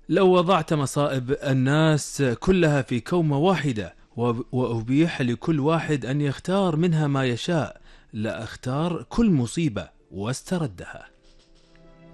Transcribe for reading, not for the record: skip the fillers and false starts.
لو وضعت مصائب الناس كلها في كومة واحدة وأبيح لكل واحد أن يختار منها ما يشاء، لأختار كل مصيبة واستردها.